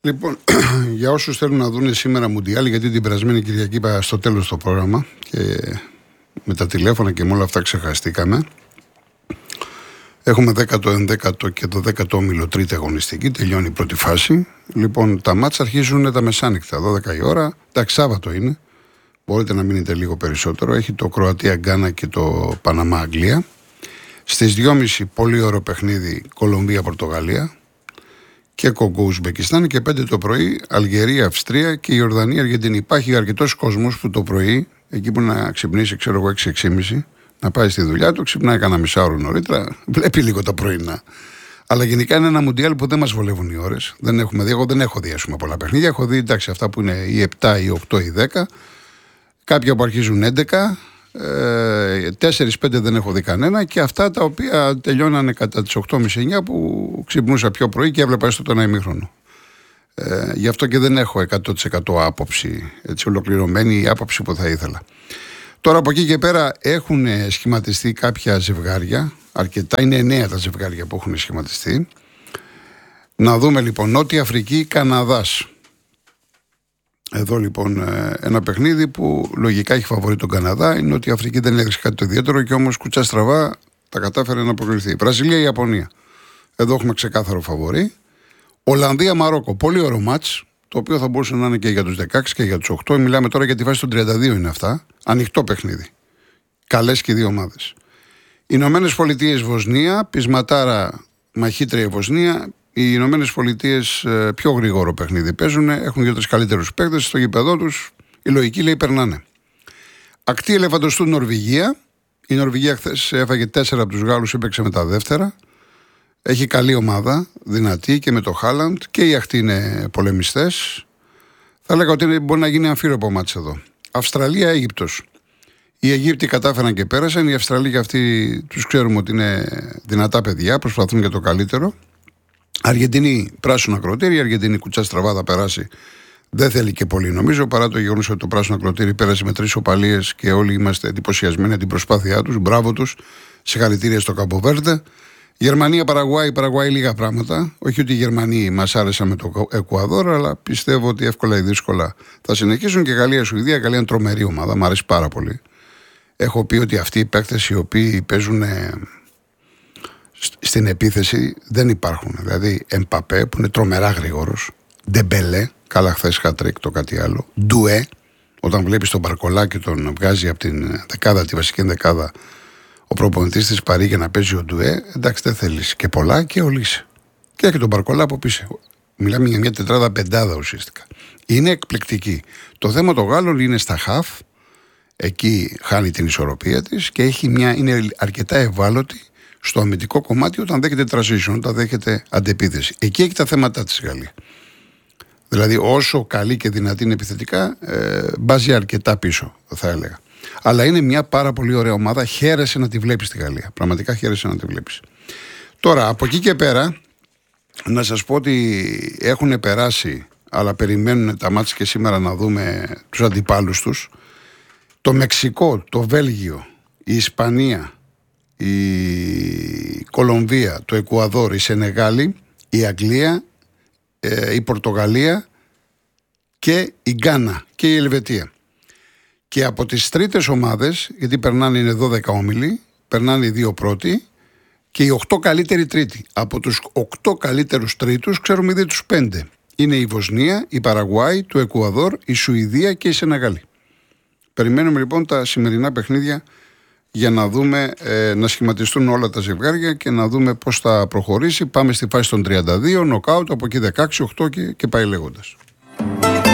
Λοιπόν, για όσους θέλουν να δουν σήμερα Μουντιάλ, γιατί την περασμένη Κυριακή είπα στο τέλος το πρόγραμμα και με τα τηλέφωνα και με όλα αυτά ξεχαστήκαμε. Έχουμε 10ο, 11ο και το 10ο όμιλο τρίτη αγωνιστική, τελειώνει η πρώτη φάση. Λοιπόν, τα μάτσα αρχίζουν τα μεσάνυχτα, 12 η ώρα. Εντάξει, Σάββατο είναι. Μπορείτε να μείνετε λίγο περισσότερο. Έχει το Κροατία-Γκάνα και το Παναμά-Αγγλία. Στις 2.30 πολύ ωραίο παιχνίδι Κολομβία-Πορτογαλία και Κογκό-Ουσμπεκιστάν, και 5 το πρωί Αλγερία-Αυστρία και Ιορδανία-Αργεντινή. Υπάρχει αρκετός κόσμος που το πρωί, εκεί που να ξυπνήσει, ξέρω εγώ, 6-6.30, να πάει στη δουλειά του, ξυπνάει κανένα μισάωρο νωρίτερα, βλέπει λίγο τα πρωινά. Αλλά γενικά είναι ένα Μουντιάλ που δεν μας βολεύουν οι ώρες. Δεν έχουμε δει, εγώ δεν έχω δει πολλά παιχνίδια. Έχω δει, εντάξει, αυτά που είναι οι 7, οι 8, οι 10. Κάποια που αρχίζουν 11. 4-5 δεν έχω δει κανένα, και αυτά τα οποία τελειώνανε κατά τις 8.30-9 που ξυπνούσα πιο πρωί και έβλεπα έστω το ένα ημίχρονο. Γι' αυτό και δεν έχω 100% άποψη, έτσι ολοκληρωμένη η άποψη που θα ήθελα. Τώρα από εκεί και πέρα έχουν σχηματιστεί κάποια ζευγάρια, αρκετά, είναι 9 τα ζευγάρια που έχουν σχηματιστεί. Να δούμε λοιπόν Νότια Αφρική, Καναδάς. Εδώ λοιπόν ένα παιχνίδι που λογικά έχει φαβορί τον Καναδά. Η Νότια Αφρική δεν έδειξε κάτι το ιδιαίτερο και όμως κουτσά στραβά τα κατάφερε να προκριθεί. Βραζιλία, Ιαπωνία. Εδώ έχουμε ξεκάθαρο φαβορί. Ολλανδία, Μαρόκο. Πολύ ωραίο μάτς, το οποίο θα μπορούσε να είναι και για τους 16 και για τους 8. Μιλάμε τώρα για τη φάση των 32 είναι αυτά. Ανοιχτό παιχνίδι. Καλές και οι δύο ομάδες. Ηνωμένες Πολιτείες, Βοσνία. Πεισματάρα, μαχήτρια Βοσνία. Οι Ηνωμένες Πολιτείες πιο γρήγορο παιχνίδι παίζουν, έχουν 2-3 καλύτερους παίκτες στο γήπεδό τους. Η λογική λέει περνάνε. Ακτή Ελεφαντοστού, Νορβηγία. Η Νορβηγία χθες έφαγε 4 από τους Γάλλους, έπαιξε με τα δεύτερα. Έχει καλή ομάδα, δυνατή και με το Χάλαντ, και οι ακτοί είναι πολεμιστές. Θα λέγα ότι μπορεί να γίνει αμφίροπο μάτς εδώ. Αυστραλία, Αίγυπτος. Οι Αιγύπτιοι κατάφεραν και πέρασαν. Οι Αυστραλοί και αυτοί τους ξέρουμε ότι είναι δυνατά παιδιά, προσπαθούν για το καλύτερο. Αργεντινή, πράσινο ακροτήρι. Η Αργεντινή κουτσά στραβά θα περάσει. Δεν θέλει και πολύ, νομίζω, παρά το γεγονός ότι το πράσινο ακροτήρι πέρασε με 3 οπαλίες και όλοι είμαστε εντυπωσιασμένοι από την προσπάθειά τους. Μπράβο τους. Συγχαρητήρια στο Καμποβέρντε. Γερμανία, Παραγουάη. Παραγουάη λίγα πράγματα. Όχι ότι οι Γερμανοί μας άρεσαν με το Εκουαδόρ, αλλά πιστεύω ότι εύκολα ή δύσκολα θα συνεχίσουν. Και Γαλλία, Σουηδία. Γαλλία είναι τρομερή ομάδα. Μ' αρέσει πάρα πολύ. Έχω πει ότι αυτοί οι παίκτες οι οποίοι παίζουν στην επίθεση δεν υπάρχουν. Δηλαδή, Εμπαπέ που είναι τρομερά γρήγορος, Ντεμπελέ, καλά χθες χατρίκ, το κάτι άλλο, Ντουέ, όταν βλέπεις τον Μπαρκολά και τον βγάζει από την δεκάδα, τη βασική δεκάδα, ο προπονητής της Παρί για να παίζει ο Ντουέ, εντάξει, δεν θέλεις και πολλά και ολύσε. Και τον Μπαρκολά από πίσω. Μιλάμε για μια τετράδα πεντάδα ουσιαστικά. Είναι εκπληκτική. Το θέμα των Γάλλων είναι στα χαφ. Εκεί χάνει την ισορροπία της και είναι αρκετά ευάλωτη στο αμυντικό κομμάτι όταν δέχεται transition, όταν δέχεται αντεπίθεση. Εκεί έχει τα θέματα της Γαλλία. Δηλαδή, όσο καλή και δυνατή είναι επιθετικά, μπάζει αρκετά πίσω, θα έλεγα. Αλλά είναι μια πάρα πολύ ωραία ομάδα. Χαίρεσαι να τη βλέπεις στη Γαλλία. Πραγματικά χαίρεσαι να τη βλέπεις. Τώρα, από εκεί και πέρα, να σας πω ότι έχουν περάσει, αλλά περιμένουν τα μάτια και σήμερα να δούμε τους αντιπάλους τους. Το Μεξικό, το Βέλγιο, η Ισπανία, η Κολομβία, το Εκουαδόρ, η Σενεγάλη, η Αγγλία, η Πορτογαλία και η Γκάνα και η Ελβετία. Και από τις τρίτες ομάδες, γιατί περνάνε, είναι 12 όμιλοι, περνάνε οι 2 πρώτοι και οι 8 καλύτεροι τρίτοι. Από τους 8 καλύτερους τρίτους ξέρουμε ήδη τους 5. Είναι η Βοσνία, η Παραγουάη, το Εκουαδόρ, η Σουηδία και η Σενεγάλη. Περιμένουμε λοιπόν τα σημερινά παιχνίδια για να δούμε, να σχηματιστούν όλα τα ζευγάρια και να δούμε πώς θα προχωρήσει. Πάμε στη φάση των 32, νοκάουτ, από εκεί 16, 8 και πάει λέγοντας.